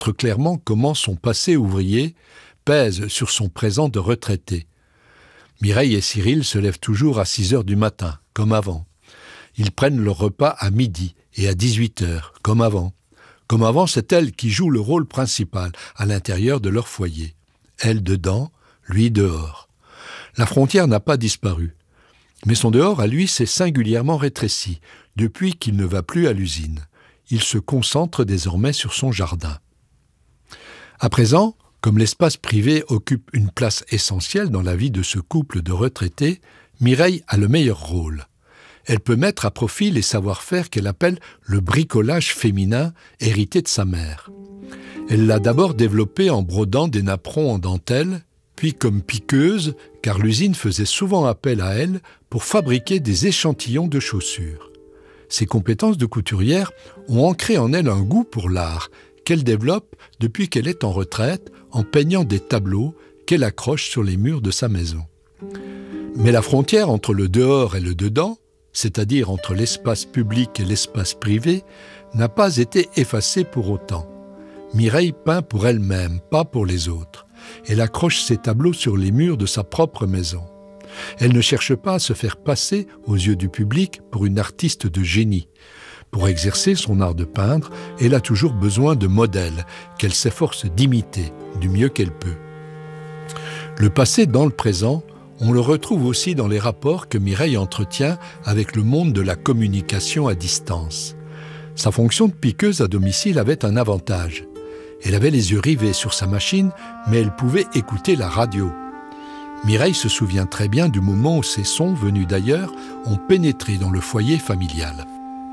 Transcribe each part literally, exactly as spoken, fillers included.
montre clairement comment son passé ouvrier pèse sur son présent de retraité. Mireille et Cyril se lèvent toujours à six heures du matin, comme avant. Ils prennent leur repas à midi et à dix-huit heures, comme avant. Comme avant, c'est elle qui joue le rôle principal à l'intérieur de leur foyer. Elle dedans, lui dehors. La frontière n'a pas disparu. Mais son dehors, à lui, s'est singulièrement rétréci, depuis qu'il ne va plus à l'usine. Il se concentre désormais sur son jardin. À présent, comme l'espace privé occupe une place essentielle dans la vie de ce couple de retraités, Mireille a le meilleur rôle. Elle peut mettre à profit les savoir-faire qu'elle appelle le bricolage féminin hérité de sa mère. Elle l'a d'abord développé en brodant des napperons en dentelle, puis comme piqueuse, car l'usine faisait souvent appel à elle pour fabriquer des échantillons de chaussures. Ses compétences de couturière ont ancré en elle un goût pour l'art, qu'elle développe depuis qu'elle est en retraite en peignant des tableaux qu'elle accroche sur les murs de sa maison. Mais la frontière entre le dehors et le dedans, c'est-à-dire entre l'espace public et l'espace privé, n'a pas été effacée pour autant. Mireille peint pour elle-même, pas pour les autres. Elle accroche ses tableaux sur les murs de sa propre maison. Elle ne cherche pas à se faire passer, aux yeux du public, pour une artiste de génie. Pour exercer son art de peindre, elle a toujours besoin de modèles qu'elle s'efforce d'imiter du mieux qu'elle peut. Le passé dans le présent, on le retrouve aussi dans les rapports que Mireille entretient avec le monde de la communication à distance. Sa fonction de piqueuse à domicile avait un avantage. Elle avait les yeux rivés sur sa machine, mais elle pouvait écouter la radio. Mireille se souvient très bien du moment où ces sons, venus d'ailleurs, ont pénétré dans le foyer familial.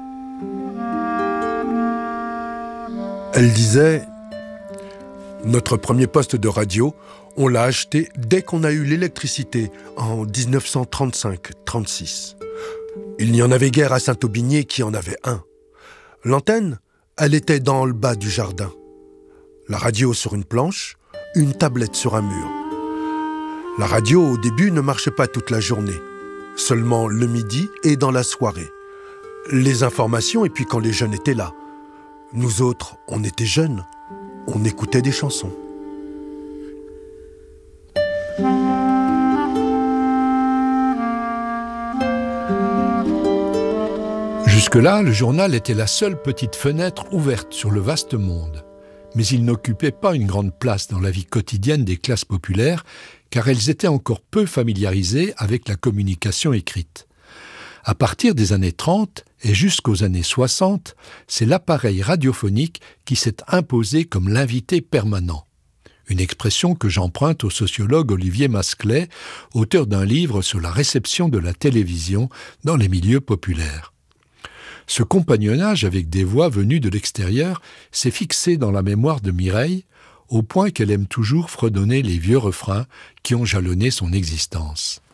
Elle disait « Notre premier poste de radio, on l'a acheté dès qu'on a eu l'électricité, en dix-neuf cent trente-cinq trente-six. Il n'y en avait guère à Saint-Aubigné qui en avait un. L'antenne, elle était dans le bas du jardin. La radio sur une planche, une tablette sur un mur. La radio, au début, ne marchait pas toute la journée, seulement le midi et dans la soirée. Les informations, et puis quand les jeunes étaient là. Nous autres, on était jeunes, on écoutait des chansons. » Jusque-là, le journal était la seule petite fenêtre ouverte sur le vaste monde. Mais il n'occupait pas une grande place dans la vie quotidienne des classes populaires, car elles étaient encore peu familiarisées avec la communication écrite. À partir des années trente et jusqu'aux années soixante, c'est l'appareil radiophonique qui s'est imposé comme l'invité permanent. Une expression que j'emprunte au sociologue Olivier Masclet, auteur d'un livre sur la réception de la télévision dans les milieux populaires. Ce compagnonnage avec des voix venues de l'extérieur s'est fixé dans la mémoire de Mireille, au point qu'elle aime toujours fredonner les vieux refrains qui ont jalonné son existence.